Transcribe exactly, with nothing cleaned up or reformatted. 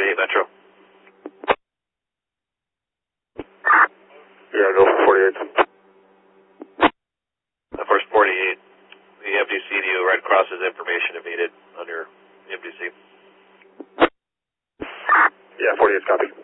forty-eight Metro. Yeah, go for forty-eight. Uh, first forty-eight, the M D C to you, Red Cross has information if needed under M D C. Yeah, forty-eight, copy.